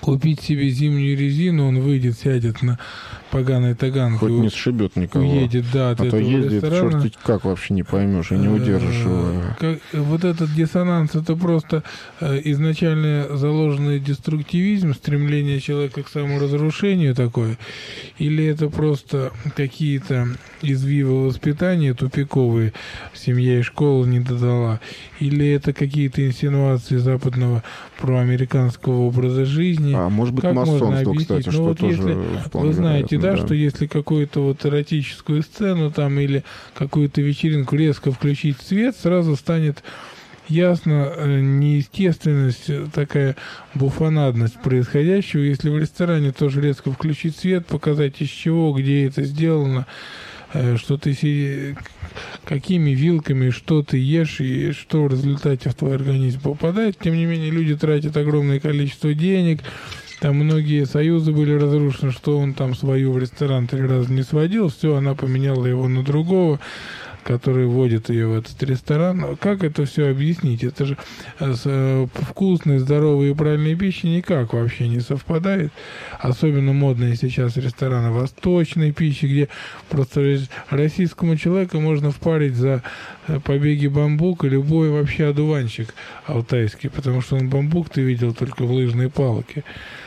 купить себе зимнюю резину, он выйдет, сядет на поганой таганке. Хоть не сшибет никого. Уедет, да, от этого ездит, ресторана. черт как вообще не поймешь и не удержишь его. Вот этот диссонанс, это просто изначально заложенный деструктивизм, стремление человека к саморазрушению такое, или это просто какие-то извивы воспитания тупиковые, семья и школа не додала, или это какие-то инсинуации западного проамериканского образа жизни. А может быть, как масонство, кстати, что вот тоже вы знаете, вероятно, да, что если какую-то вот эротическую сцену там или какую-то вечеринку резко включить свет, сразу станет ясно неестественность, такая буфонадность происходящего. Если в ресторане тоже резко включить свет, показать из чего, где это сделано, что ты какими вилками, что ты ешь и что в результате в твой организм попадает. Тем не менее, люди тратят огромное количество денег. Там многие союзы были разрушены, что он там свою в ресторан 3 раза не сводил. Все, она поменяла его на другого, который водит ее в этот ресторан. Как это все объяснить? Это же вкусной, здоровой и правильной пищи никак вообще не совпадает. Особенно модные сейчас рестораны восточной пищи, где просто российскому человеку можно впарить за побеги бамбука любой вообще одуванчик алтайский, потому что он бамбук ты видел только в лыжной палке.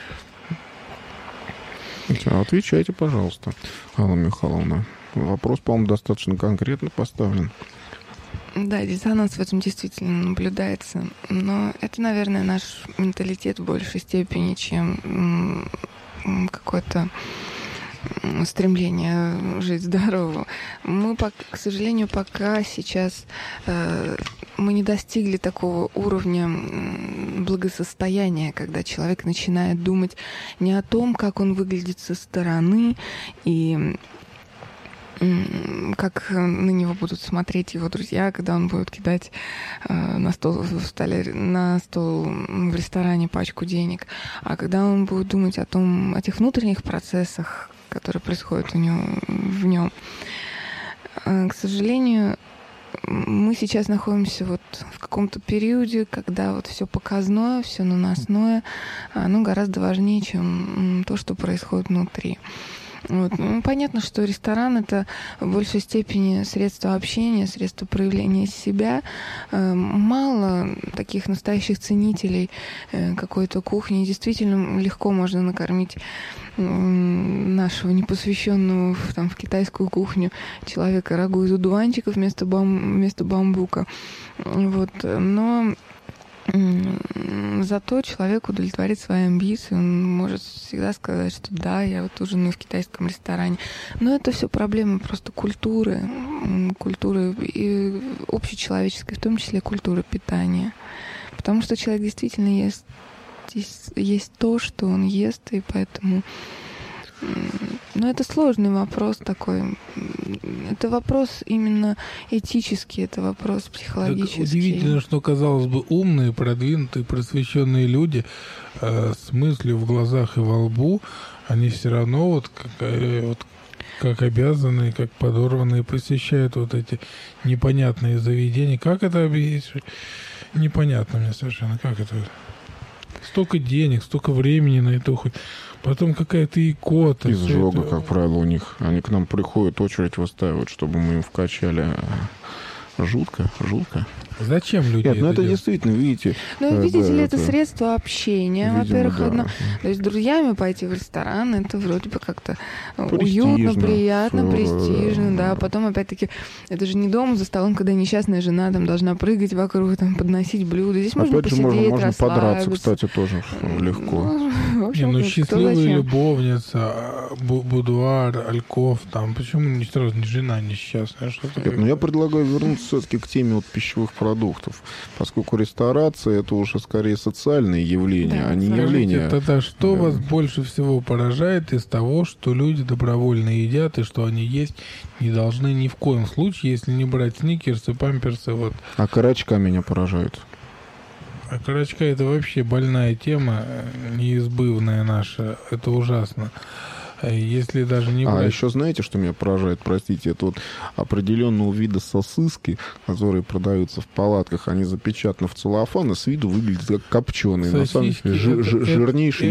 Отвечайте, пожалуйста, Алла Михайловна. Вопрос, по-моему, достаточно конкретно поставлен. Да, диссонанс в этом действительно наблюдается. Но это, наверное, наш менталитет в большей степени, чем какое-то стремление жить здорово. Мы, к сожалению, пока сейчас мы не достигли такого уровня благосостояния, когда человек начинает думать не о том, как он выглядит со стороны и как на него будут смотреть его друзья, когда он будет кидать на стол в ресторане пачку денег, а когда он будет думать о тех внутренних процессах, которые происходят в нем. К сожалению, мы сейчас находимся вот в каком-то периоде, когда вот все показное, все наносное, оно гораздо важнее, чем то, что происходит внутри. Вот. Ну, понятно, что ресторан — это в большей степени средство общения, средство проявления себя. Мало таких настоящих ценителей какой-то кухни. Действительно легко можно накормить нашего непосвященного в китайскую кухню человека рагу из одуванчиков вместо бамбука. Вот. Но зато человек удовлетворит свои амбиции, он может всегда сказать, что да, я вот ужинаю в китайском ресторане. Но это все проблемы просто культуры и общечеловеческой, в том числе культуры питания. Потому что человек действительно есть то, что он ест, и поэтому... Но это сложный вопрос такой. Это вопрос именно этический, это вопрос психологический. Так удивительно, что, казалось бы, умные, продвинутые, просвещенные люди с мыслью в глазах и во лбу, они все равно как обязанные, как подорванные, посещают вот эти непонятные заведения. Как это объяснить? Непонятно мне совершенно, как это... Столько денег, столько времени на это уходит. Потом какая-то икота. Изжога, как правило, у них. Они к нам приходят, очередь выстаивают, чтобы мы им вкачали. Жутко. Зачем люди Нет, это делают? Действительно, видите... видите ли, это средство общения, видимо, во-первых. То есть с друзьями пойти в ресторан, это вроде бы как-то уютно, приятно, престижно, да. Потом, опять-таки, это же не дома за столом, когда несчастная жена там должна прыгать вокруг, там, подносить блюда. Здесь можно посидеть, можно подраться, кстати, тоже легко. Счастливая любовница, будуар, альков, там, почему не сразу не жена несчастная? Что-то... Нет, я предлагаю вернуться все-таки к теме пищевых продуктов, поскольку ресторация — это уже скорее социальное явление, а не явление... Тогда что вас больше всего поражает из того, что люди добровольно едят, и что они есть не должны ни в коем случае, если не брать сникерсы, памперсы, вот. А карачка меня поражают. А карачка — это вообще больная тема, неизбывная наша, это ужасно. Если даже не брать... А еще знаете, что меня поражает, простите, это вот определенного вида сосиски, которые продаются в палатках, они запечатаны в целлофан, и с виду выглядят как копченые. На самом деле жирнейший